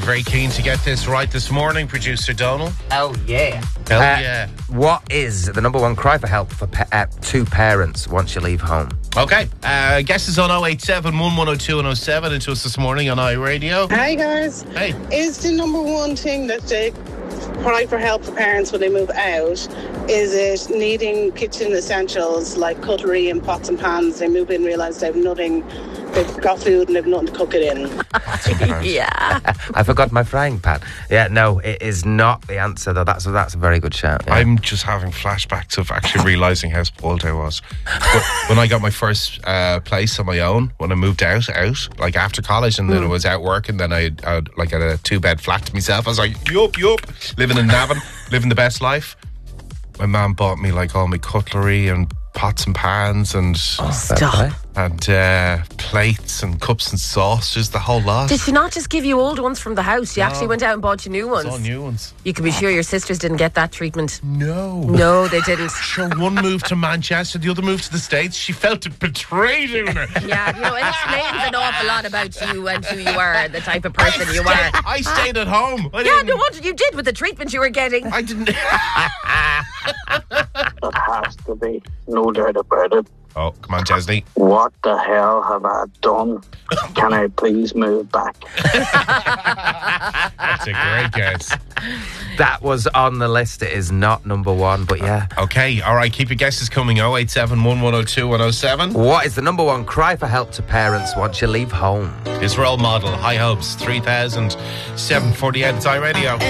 very keen to get this right this morning. Producer Donal. Oh, yeah. Hell yeah. What is the number one cry for help for to parents once you leave home? Okay. Guesses on 087 1102 and 07 into us this morning on iRadio. Hi guys. Hey. Is the number one thing that they cry for help for parents when they move out, is it needing kitchen essentials like cutlery and pots and pans? They move in, realise they have nothing, they've got food and they've nothing to cook it in. Yeah. I forgot my frying pan. Yeah, no, it is not the answer though. That's a very good shout. Yeah. I'm just having flashbacks of actually realising how spoiled I was. When I got my first place on my own, when I moved out, like after college, and then I was out working, then I had like a 2-bed flat to myself. I was like, yup, living in Navan, living the best life. My mum bought me like all my cutlery and pots and pans and Stop. plates and cups and saucers, the whole lot. Did she not just give you old ones from the house? She actually went out and bought you new ones. It's all new ones. You can be sure your sisters didn't get that treatment. No, they didn't. Sure, one moved to Manchester, the other moved to the States. She felt betrayed, Una. Yeah, it explains an awful lot about you and who you are and the type of person you are. I stayed at home. Yeah, no wonder you did with the treatment you were getting. I didn't. That has to be, no doubt about it. Oh, come on, Chesney. What the hell have I done? Can I please move back? That's a great guess. That was on the list. It is not number one, but yeah. Okay, all right, keep your guesses coming. 087 1102 107. What is the number one cry for help to parents once you leave home? His role model, High Hopes, 3000, 748. It's iRadio.